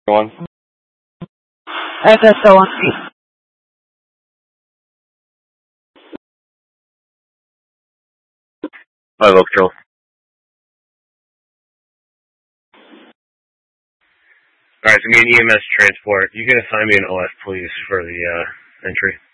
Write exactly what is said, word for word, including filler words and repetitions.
One. S S O one. Five Oak Trail. Alright, so me an E M S transport. You can assign me an O S, please, for the uh, entry.